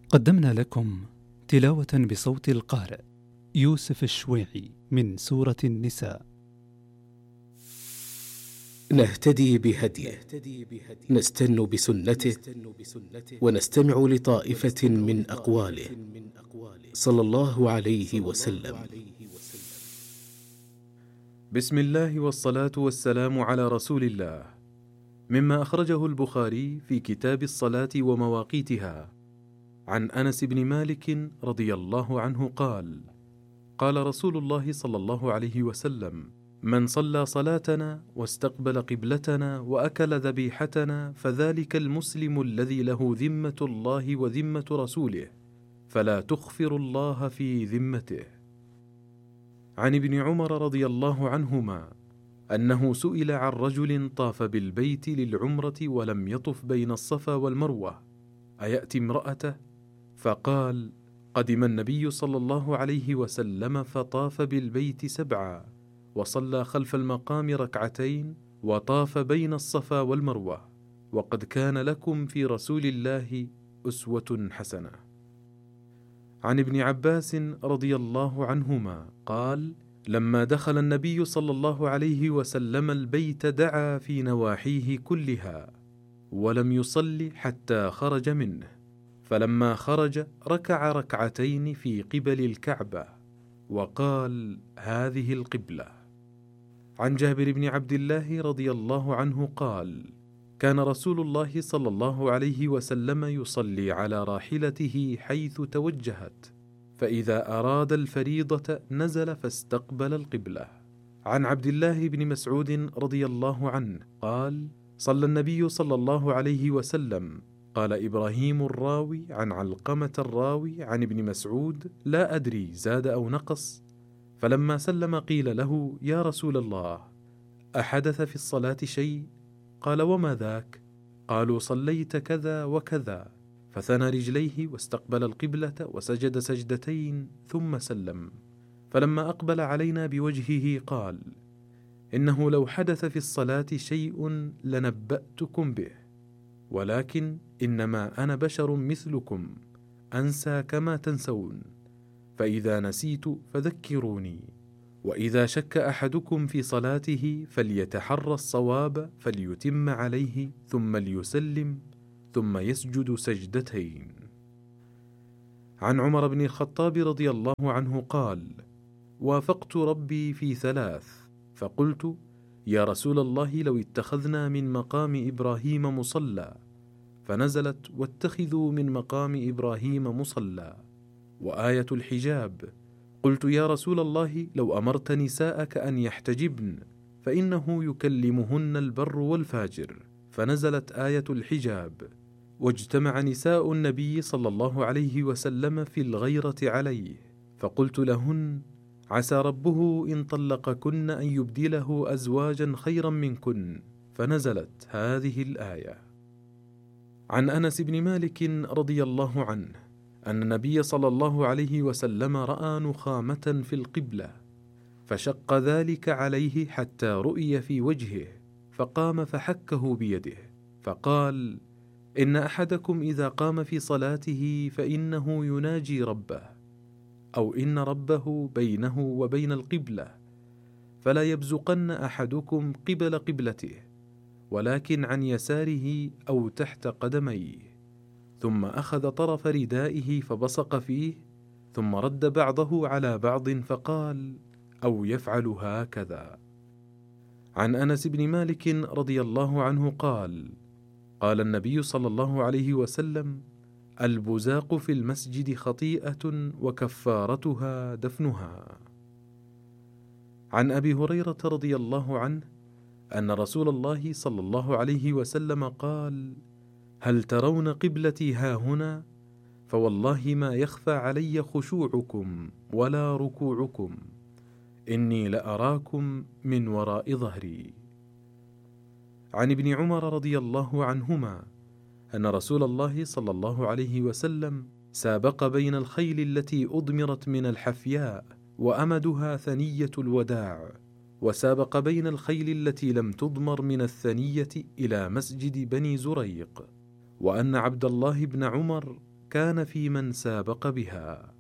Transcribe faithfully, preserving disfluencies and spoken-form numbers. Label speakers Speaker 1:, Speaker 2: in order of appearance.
Speaker 1: قدمنا لكم تلاوة بصوت القارئ يوسف الشويعي من سورة النساء.
Speaker 2: نهتدي بهديه، نستن بسنته، ونستمع لطائفة من أقواله صلى الله عليه وسلم.
Speaker 3: بسم الله والصلاة والسلام على رسول الله. مما أخرجه البخاري في كتاب الصلاة ومواقيتها عن أنس بن مالك رضي الله عنه قال: قال رسول الله صلى الله عليه وسلم: من صلى صلاتنا واستقبل قبلتنا وأكل ذبيحتنا فذلك المسلم الذي له ذمة الله وذمة رسوله، فلا تخفر الله في ذمته. عن ابن عمر رضي الله عنهما أنه سئل عن رجل طاف بالبيت للعمرة ولم يطف بين الصفا والمروة أيأتي امرأته؟ فقال: قدم النبي صلى الله عليه وسلم فطاف بالبيت سبعا وصلى خلف المقام ركعتين وطاف بين الصفا والمروة، وقد كان لكم في رسول الله أسوة حسنة. عن ابن عباس رضي الله عنهما قال: لما دخل النبي صلى الله عليه وسلم البيت دعا في نواحيه كلها ولم يصل حتى خرج منه، فلما خرج ركع ركعتين في قبل الكعبة وقال: هذه القبلة. عن جابر بن عبد الله رضي الله عنه قال: كان رسول الله صلى الله عليه وسلم يصلي على راحلته حيث توجهت، فإذا أراد الفريضة نزل فاستقبل القبلة. عن عبد الله بن مسعود رضي الله عنه قال: صلى النبي صلى الله عليه وسلم، قال إبراهيم الراوي عن علقمة الراوي عن ابن مسعود: لا أدري زاد أو نقص، فلما سلم قيل له: يا رسول الله، أحدث في الصلاة شيء؟ قال: وما ذاك؟ قالوا: صليت كذا وكذا، فثنى رجليه واستقبل القبلة وسجد سجدتين ثم سلم، فلما أقبل علينا بوجهه قال: إنه لو حدث في الصلاة شيء لنبأتكم به، ولكن إنما أنا بشر مثلكم أنسى كما تنسون، فإذا نسيت فذكروني، وإذا شك أحدكم في صلاته فليتحرى الصواب فليتم عليه ثم ليسلم ثم يسجد سجدتين. عن عمر بن الخطاب رضي الله عنه قال: وافقت ربي في ثلاث، فقلت: يا رسول الله، لو اتخذنا من مقام إبراهيم مصلى، فنزلت: واتخذوا من مقام إبراهيم مصلى، وآية الحجاب. قلت: يا رسول الله، لو أمرت نساءك أن يحتجبن فإنه يكلمهن البر والفاجر، فنزلت آية الحجاب. واجتمع نساء النبي صلى الله عليه وسلم في الغيرة عليه، فقلت لهن: عسى ربه إن طلقكن أن يبدله أزواجا خيرا منكن، فنزلت هذه الآية. عن أنس بن مالك رضي الله عنه أن النبي صلى الله عليه وسلم رأى نخامة في القبلة، فشق ذلك عليه حتى رؤي في وجهه، فقام فحكه بيده، فقال: إن أحدكم إذا قام في صلاته فإنه يناجي ربه، أو إن ربه بينه وبين القبلة، فلا يبزقن أحدكم قبل قبلته، ولكن عن يساره أو تحت قدميه. ثم أخذ طرف ردائه فبصق فيه، ثم رد بعضه على بعض فقال: أو يفعل هكذا. عن أنس بن مالك رضي الله عنه قال: قال النبي صلى الله عليه وسلم: البزاق في المسجد خطيئة وكفارتها دفنها. عن أبي هريرة رضي الله عنه أن رسول الله صلى الله عليه وسلم قال: هل ترون قبلتي هاهنا؟ فوالله ما يخفى علي خشوعكم ولا ركوعكم، إني لأراكم من وراء ظهري. عن ابن عمر رضي الله عنهما أن رسول الله صلى الله عليه وسلم سابق بين الخيل التي أضمرت من الحفياء وأمدها ثنية الوداع، وسابق بين الخيل التي لم تضمر من الثنية إلى مسجد بني زريق، وأن عبد الله بن عمر كان في من سابق بها.